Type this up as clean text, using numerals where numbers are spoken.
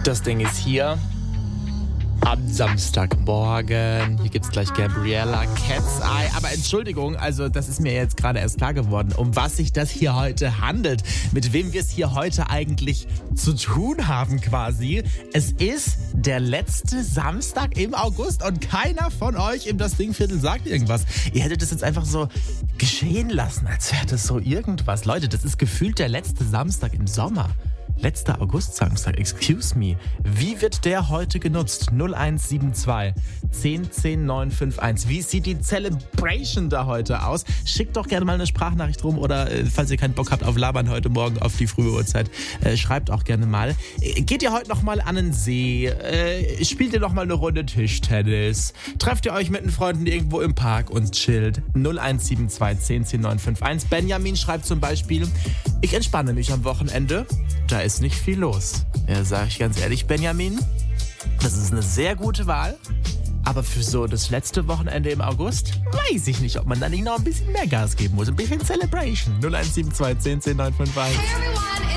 Das Ding ist hier am Samstagmorgen. Hier gibt's gleich Gabriella, Cat's Eye. Aber Entschuldigung, also das ist mir jetzt gerade erst klar geworden, um was sich das hier heute handelt. Mit wem wir es hier heute eigentlich zu tun haben quasi. Es ist der letzte Samstag im August und keiner von euch im Das Ding-Viertel sagt irgendwas. Ihr hättet das jetzt einfach so geschehen lassen, als wäre das so irgendwas. Leute, das ist gefühlt der letzte Samstag im Sommer. Letzter August-Samstag, excuse me. Wie wird der heute genutzt? 0172 10 10 951. Wie sieht die Celebration da heute aus? Schickt doch gerne mal eine Sprachnachricht rum oder falls ihr keinen Bock habt auf Labern heute Morgen auf die frühe Uhrzeit, schreibt auch gerne mal. Geht ihr heute noch mal an den See? Spielt ihr noch mal eine Runde Tischtennis? Trefft ihr euch mit den Freunden irgendwo im Park und chillt? 0172 10 10 951. Benjamin schreibt zum Beispiel: Ich entspanne mich am Wochenende. Da ist nicht viel los. Ja, sag ich ganz ehrlich, Benjamin, das ist eine sehr gute Wahl. Aber für so das letzte Wochenende im August weiß ich nicht, ob man da nicht noch ein bisschen mehr Gas geben muss. Ein bisschen Celebration. 0172 10 10 951.